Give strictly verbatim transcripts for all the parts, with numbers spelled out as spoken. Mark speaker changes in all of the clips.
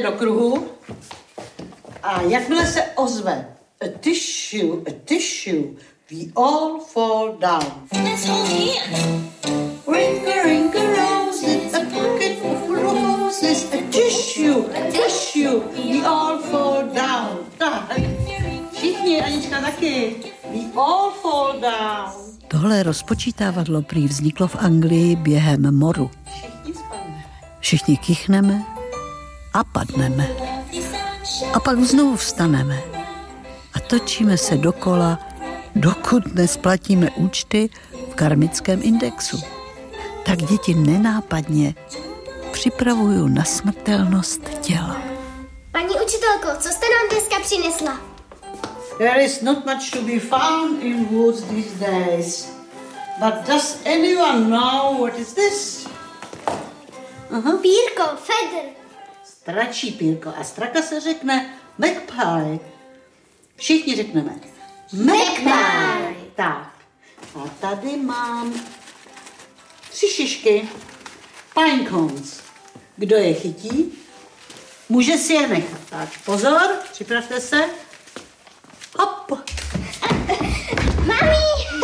Speaker 1: do kruhu a jakmile se ozve a tissue, a tissue, we all fall down.
Speaker 2: Let's hold hands.
Speaker 1: Ring a ring a roses, a pocket full of roses, a tissue, a tissue, we all fall down. Tak, všichni, Anička taky. We all fall down.
Speaker 3: Tohle rozpočítávadlo prý vzniklo v Anglii během moru.
Speaker 1: Všichni spadneme.
Speaker 3: Všichni kichneme a padneme. A pak znovu vstaneme. A točíme se dokola, dokud nesplatíme účty v karmickém indexu. Tak děti nenápadně připravují na smrtelnost těla.
Speaker 4: Paní učitelko, co jste nám dneska přinesla?
Speaker 1: There is not much to be found in woods these days. But does anyone know what is this?
Speaker 4: Uh-huh. Pírko, feather.
Speaker 1: Stračí pírko. A straka se řekne magpie. Všichni řekneme magpie. Tak. A tady mám tři šišky. Pine cones. Kdo je chytí, může si je nechat. Tak pozor, připravte se. Hop.
Speaker 4: Mami!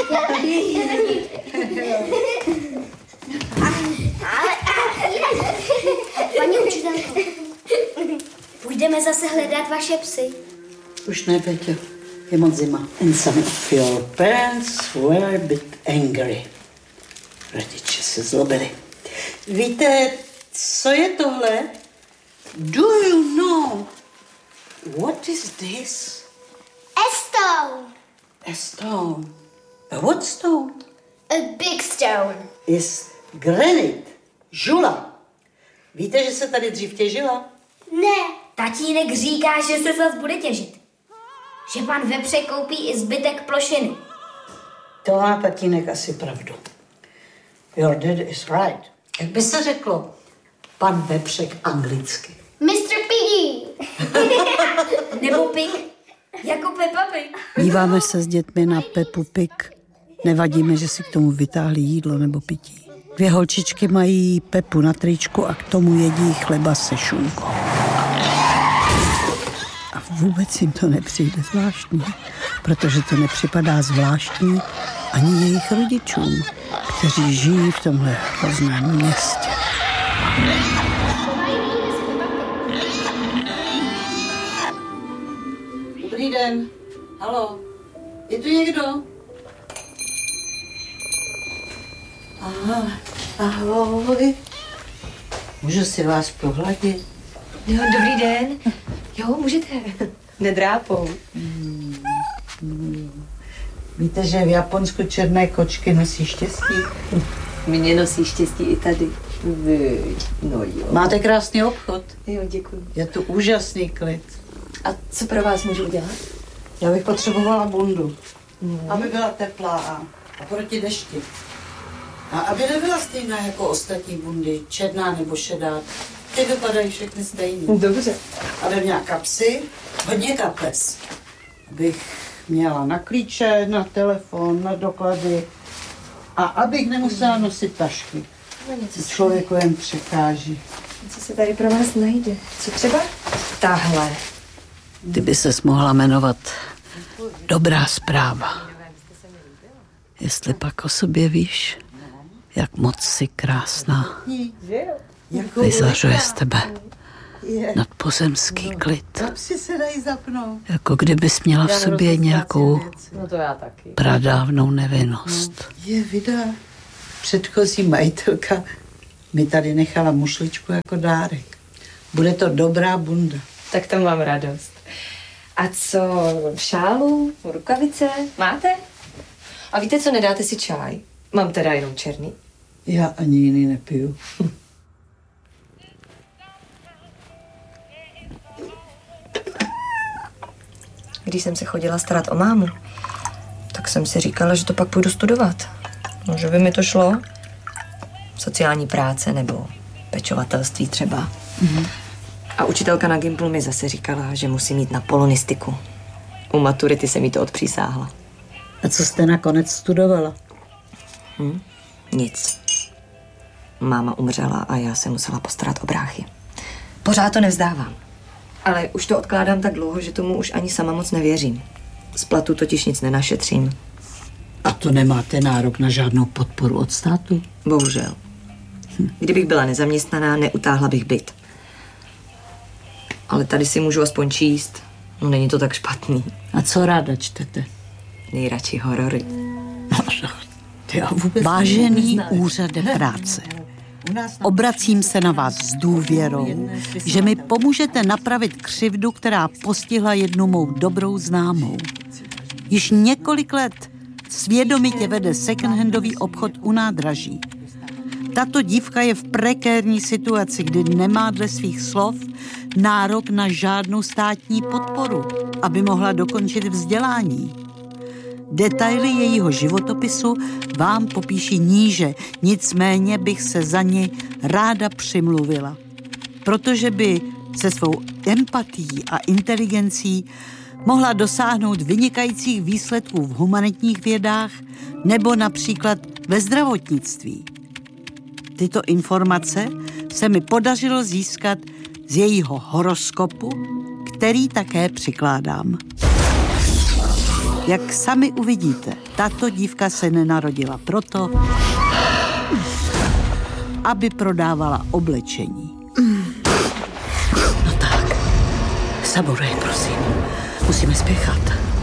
Speaker 4: Paní učitelko, půjdeme zase hledat vaše psy.
Speaker 1: Už ne, Peťo. Je moc zima. And some of your parents were a bit angry. Rodiče se zlobili. Víte, co je tohle? Do you know what is this?
Speaker 4: A stone.
Speaker 1: A stone. A what stone?
Speaker 4: A big stone.
Speaker 1: Is granite. Žula. Víte, že se tady dřív těžila?
Speaker 4: Ne.
Speaker 5: Tatínek říká, že se zas bude těžit. Že pan vepře koupí i zbytek plošiny.
Speaker 1: To má tatínek asi pravdu. Your dad is right. Jak by se řeklo? Pan vepřek anglicky.
Speaker 4: mister Piggy.
Speaker 5: Nebo Pig. Jako Peppa Pig.
Speaker 3: Díváme se s dětmi na Peppu Pig. Nevadíme, že si k tomu vytáhli jídlo nebo pití. Dvě holčičky mají Peppu na tričku a k tomu jedí chleba se šunkou. A vůbec jim to nepřijde zvláštní, protože to nepřipadá zvláštní ani jejich rodičům, kteří žijí v tomhle hrozném městě.
Speaker 1: Dobrý den. Haló. Je tu někdo? Aha. Ahoj. Můžu si vás pohladit?
Speaker 6: Jo, dobrý den. Jo, můžete. Nedrápou.
Speaker 1: Hmm. Hmm. Víte, že v Japonsku černé kočky nosí štěstí?
Speaker 6: Mně nosí štěstí i tady. No jo.
Speaker 1: Máte krásný obchod.
Speaker 6: Jo, děkuji.
Speaker 1: Je tu úžasný klid.
Speaker 6: A co pro vás můžu udělat?
Speaker 1: Já bych potřebovala bundu, hmm. aby byla teplá a, a proti dešti. A aby nebyla stejná jako ostatní bundy, černá nebo šedá. Ty vypadají všechny stejný.
Speaker 6: Dobře.
Speaker 1: Ale měla kapsy, hodně kapes. Abych měla na klíče, na telefon, na doklady a abych nemusela nosit tašky.
Speaker 6: No něco se...
Speaker 1: Člověku jen překáží.
Speaker 6: Co se tady pro vás najde? Co třeba? Tahle.
Speaker 3: Ty by ses mohla jmenovat Dobrá zpráva. Jestli pak o sobě víš, jak moc jsi krásná. Vyzařuje z tebe nadpozemský klid.
Speaker 1: Se dají zapnout.
Speaker 3: Jako kdybys měla v sobě nějakou
Speaker 6: no to já taky.
Speaker 3: pradávnou nevinnost.
Speaker 1: No, je vida. Předchozí majitelka mi tady nechala mušličku jako dárek. Bude to dobrá bunda.
Speaker 6: Tak to mám radost. A co šálu, rukavice máte? A víte co, nedáte si čaj? Mám teda jenom černý.
Speaker 1: Já ani jiný nepiju.
Speaker 6: Když jsem se chodila starat o mámu, tak jsem si říkala, že to pak půjdu studovat. No, že by mi to šlo. Sociální práce nebo pečovatelství třeba. Mm-hmm. A učitelka na Gimplu mi zase říkala, že musím jít na polonistiku. U maturity se mi to odpřísáhla.
Speaker 1: A co jste nakonec studovala?
Speaker 6: Hm? Nic. Máma umřela a já se musela postarat o bráchy. Pořád to nevzdávám. Ale už to odkládám tak dlouho, že tomu už ani sama moc nevěřím. Z platu totiž nic nenašetřím.
Speaker 1: A to nemáte nárok na žádnou podporu od státu?
Speaker 6: Bohužel. Kdybych byla nezaměstnaná, neutáhla bych byt. Ale tady si můžu aspoň číst. No, není to tak špatný.
Speaker 1: A co ráda čtete?
Speaker 6: Nejradši horory.
Speaker 1: Já vůbec
Speaker 3: Vážený úřade práce, obracím se na vás s důvěrou, že mi pomůžete napravit křivdu, která postihla jednu mou dobrou známou. Již několik let svědomitě vede secondhandový obchod u nádraží. Tato dívka je v prekérní situaci, kdy nemá dle svých slov nárok na žádnou státní podporu, aby mohla dokončit vzdělání. Detaily jejího životopisu vám popíši níže, nicméně bych se za ní ráda přimluvila, protože by se svou empatií a inteligencí mohla dosáhnout vynikajících výsledků v humanitních vědách nebo například ve zdravotnictví. Tyto informace se mi podařilo získat z jejího horoskopu, který také přikládám. Jak sami uvidíte, tato dívka se nenarodila proto, aby prodávala oblečení. No tak, samurej, prosím. Musíme spěchat.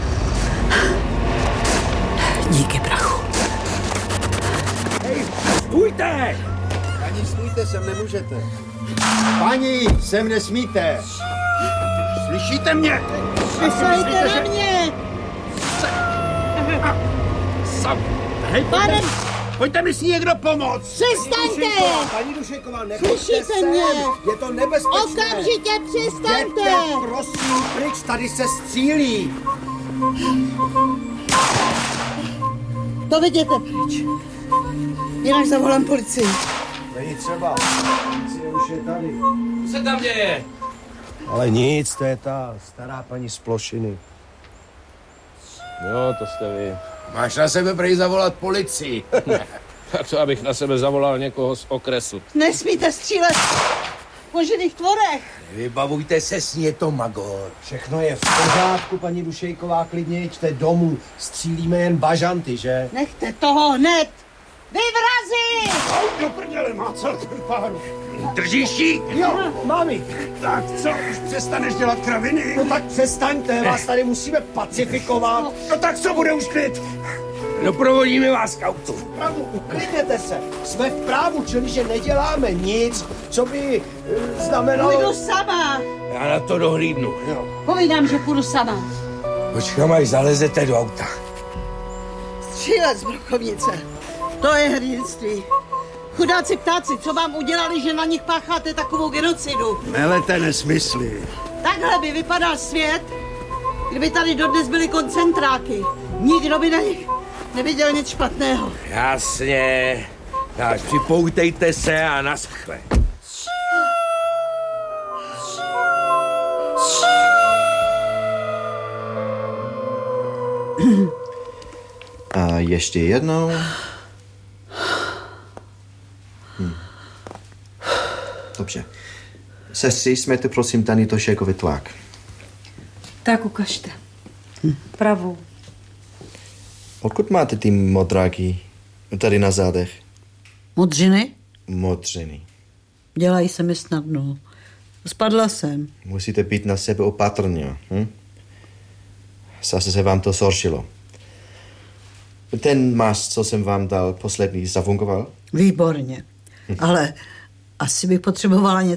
Speaker 3: Díky, brachu.
Speaker 2: Hej, stůjte! Paní, stůjte, sem nemůžete. Paní, sem nesmíte. Slyšíte mě?
Speaker 1: Přesajte na mě!
Speaker 2: Sam. Hej, pojďte, pojďte mi s ní někdo pomoct.
Speaker 1: Přestaňte!
Speaker 2: Paní Dušejková, nepojďte
Speaker 1: Slyšíte
Speaker 2: sem.
Speaker 1: mě?
Speaker 2: Je to nebezpečné.
Speaker 1: Okamžitě přestaňte!
Speaker 2: Jděte, prosím, pryč, tady se střílí.
Speaker 1: To viděte pryč. Jinak zavolám policii.
Speaker 2: Není třeba. Policie už je tady.
Speaker 7: Co se tam děje?
Speaker 2: Ale nic, to je ta stará paní z Plošiny.
Speaker 7: Jo, to jste vy.
Speaker 2: Máš na sebe prej zavolat policii.
Speaker 7: Tak to, abych na sebe zavolal někoho z okresu.
Speaker 1: Nesmíte střílet v kožených tvorech.
Speaker 2: Vybavujte se s ní, je to magor. Všechno je v pořádku, paní Dušejková, klidně jďte domů. Střílíme jen bažanty, že?
Speaker 1: Nechte toho hned! Vyvrazi!
Speaker 2: Do prdele, má celý ten pán. Držíš jí? Jo, mami. Tak co, už přestaneš dělat kraviny? No tak přestaňte, vás tady musíme pacifikovat. No tak co, bude už klid?
Speaker 7: Doprovodíme vás k autu.
Speaker 2: Pravdu, uklidněte se. Jsme v právu, čili že neděláme nic, co by e, znamenalo...
Speaker 1: Půjdu sama.
Speaker 7: Já na to dohlídnu.
Speaker 2: Jo.
Speaker 1: Povídám, že půjdu sama.
Speaker 7: Počkám, až zalezete do auta.
Speaker 1: Střílet z brokovnice. To je hrdinství. Chudáci ptáci, co vám udělali, že na nich pácháte takovou genocidu?
Speaker 2: Melete nesmysly.
Speaker 1: Takhle by vypadal svět, kdyby tady dodnes byly koncentráky. Nikdo by na nich neviděl nic špatného.
Speaker 7: Jasně. Tak připoutejte se a naschle.
Speaker 8: A ještě jednou. Hm. Dobře. Sestři, smějte prosím Dani Dušejkovi tlak.
Speaker 6: Tak ukažte. Hm. Pravou.
Speaker 8: Odkud máte ty modráky tady na zádech?
Speaker 3: Modřiny?
Speaker 8: Modřiny.
Speaker 3: Dělají se mi snadno. Spadla jsem.
Speaker 8: Musíte být na sebe opatrně. Hm? Zase se vám to zhoršilo. Ten mas, co jsem vám dal poslední, zafungoval?
Speaker 3: Výborně. Ale asi bych potřebovala něco